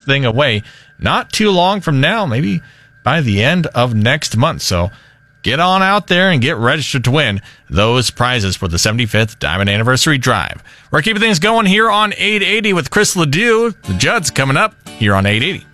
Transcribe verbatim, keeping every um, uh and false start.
thing away not too long from now, maybe by the end of next month. So get on out there and get registered to win those prizes for the seventy-fifth Diamond Anniversary Drive. We're keeping things going here on eight eighty with Chris Ledoux. The Judds coming up here on eight eighty.